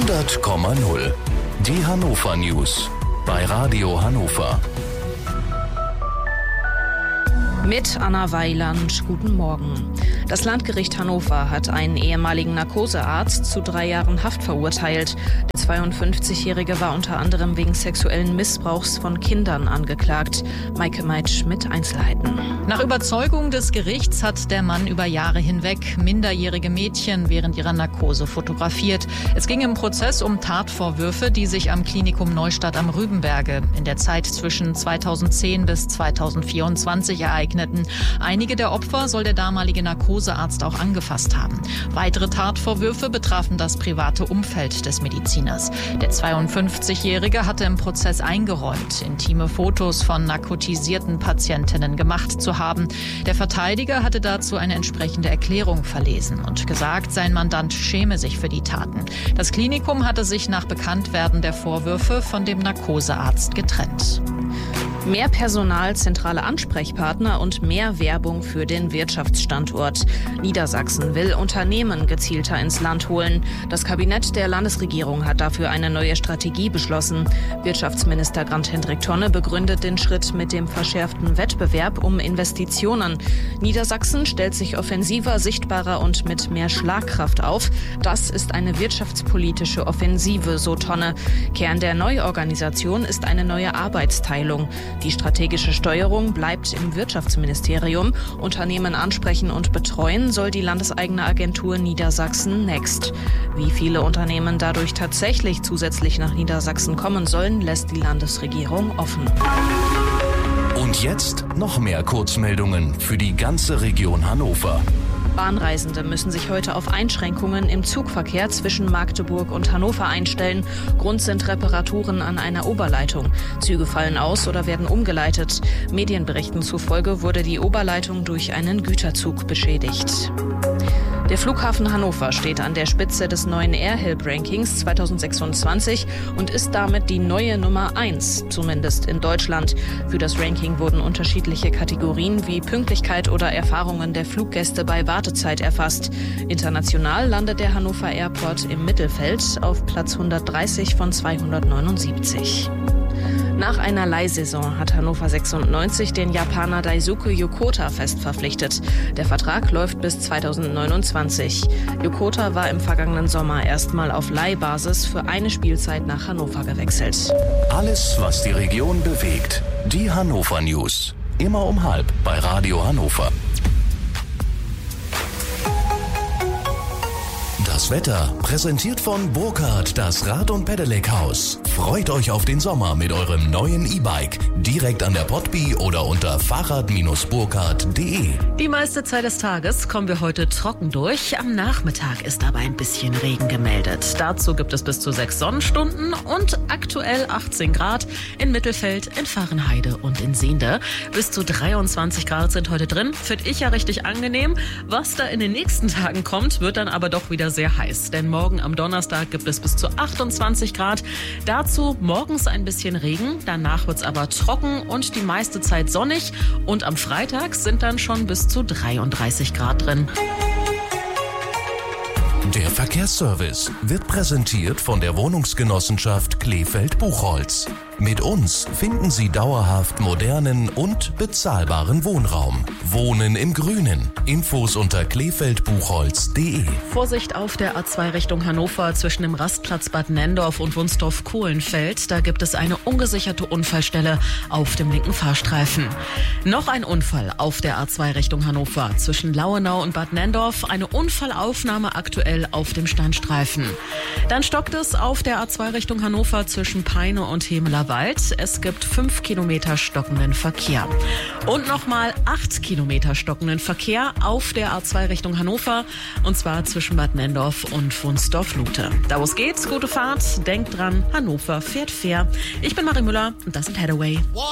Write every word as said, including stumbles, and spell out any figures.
hundert Komma null. Die Hannover News bei Radio Hannover. Mit Anna Weiland, guten Morgen. Das Landgericht Hannover hat einen ehemaligen Narkosearzt zu drei Jahren Haft verurteilt. Der zweiundfünfzigjährige war unter anderem wegen sexuellen Missbrauchs von Kindern angeklagt. Maike Meitsch mit Einzelheiten. Nach Überzeugung des Gerichts hat der Mann über Jahre hinweg minderjährige Mädchen während ihrer Narkose fotografiert. Es ging im Prozess um Tatvorwürfe, die sich am Klinikum Neustadt am Rübenberge in der Zeit zwischen zweitausendzehn bis zweitausendvierundzwanzig ereigneten. Einige der Opfer soll der damalige Narkosearzt auch angefasst haben. Weitere Tatvorwürfe betrafen das private Umfeld des Mediziners. Der zweiundfünfzigjährige hatte im Prozess eingeräumt, intime Fotos von narkotisierten Patientinnen gemacht zu haben. Der Verteidiger hatte dazu eine entsprechende Erklärung verlesen und gesagt, sein Mandant schäme sich für die Taten. Das Klinikum hatte sich nach Bekanntwerden der Vorwürfe von dem Narkosearzt getrennt. Mehr Personal, zentrale Ansprechpartner und mehr Werbung für den Wirtschaftsstandort. Niedersachsen will Unternehmen gezielter ins Land holen. Das Kabinett der Landesregierung hat dafür eine neue Strategie beschlossen. Wirtschaftsminister Grant-Hendrik Tonne begründet den Schritt mit dem verschärften Wettbewerb um Investitionen. Niedersachsen stellt sich offensiver, sichtbarer und mit mehr Schlagkraft auf. Das ist eine wirtschaftspolitische Offensive, so Tonne. Kern der Neuorganisation ist eine neue Arbeitsteilung. Die strategische Steuerung bleibt im Wirtschaftsministerium. Unternehmen ansprechen und betreuen soll die landeseigene Agentur Niedersachsen Next. Wie viele Unternehmen dadurch tatsächlich zusätzlich nach Niedersachsen kommen sollen, lässt die Landesregierung offen. Und jetzt noch mehr Kurzmeldungen für die ganze Region Hannover. Bahnreisende müssen sich heute auf Einschränkungen im Zugverkehr zwischen Magdeburg und Hannover einstellen. Grund sind Reparaturen an einer Oberleitung. Züge fallen aus oder werden umgeleitet. Medienberichten zufolge wurde die Oberleitung durch einen Güterzug beschädigt. Der Flughafen Hannover steht an der Spitze des neuen Airhelp-Rankings zweitausendsechsundzwanzig und ist damit die neue Nummer eins, zumindest in Deutschland. Für das Ranking wurden unterschiedliche Kategorien wie Pünktlichkeit oder Erfahrungen der Fluggäste bei Wartezeit erfasst. International landet der Hannover Airport im Mittelfeld auf Platz hundertdreißig von zweihundertneunundsiebzig. Nach einer Leihsaison hat Hannover sechsundneunzig den Japaner Daisuke Yokota fest verpflichtet. Der Vertrag läuft bis zweitausendneunundzwanzig. Yokota war im vergangenen Sommer erstmal auf Leihbasis für eine Spielzeit nach Hannover gewechselt. Alles, was die Region bewegt. Die Hannover News. Immer um halb bei Radio Hannover. Das Wetter präsentiert von Burkhardt, das Rad- und Pedelec-Haus. Freut euch auf den Sommer mit eurem neuen E-Bike. Direkt an der Potby oder unter fahrrad burkhardt punkt de. Die meiste Zeit des Tages kommen wir heute trocken durch. Am Nachmittag ist aber ein bisschen Regen gemeldet. Dazu gibt es bis zu sechs Sonnenstunden und aktuell achtzehn Grad in Mittelfeld, in Fahrenheide und in Sehnde. Bis zu dreiundzwanzig Grad sind heute drin. Finde ich ja richtig angenehm. Was da in den nächsten Tagen kommt, wird dann aber doch wieder sehr heiß. Denn morgen am Donnerstag gibt es bis zu achtundzwanzig Grad. Dazu morgens ein bisschen Regen. Danach wird es aber trocken und die meiste Zeit sonnig. Und am Freitag sind dann schon bis zu dreiunddreißig Grad drin. Der Verkehrsservice wird präsentiert von der Wohnungsgenossenschaft Kleefeld-Buchholz. Mit uns finden Sie dauerhaft modernen und bezahlbaren Wohnraum. Wohnen im Grünen. Infos unter kleefeld buchholz punkt de. Vorsicht auf der A zwei Richtung Hannover zwischen dem Rastplatz Bad Nendorf und Wunstorf-Kohlenfeld. Da gibt es eine ungesicherte Unfallstelle auf dem linken Fahrstreifen. Noch ein Unfall auf der A zwei Richtung Hannover zwischen Lauenau und Bad Nendorf. Eine Unfallaufnahme aktuell auf dem Standstreifen. Dann stockt es auf der A zwei Richtung Hannover zwischen Peine und Hemeler Wald. Es gibt fünf Kilometer stockenden Verkehr. Und nochmal acht Kilometer stockenden Verkehr auf der A zwei Richtung Hannover. Und zwar zwischen Bad Nendorf und Wunstorf-Lute. Da wo es geht, gute Fahrt. Denkt dran, Hannover fährt fair. Ich bin Marie Müller und das ist Hathaway.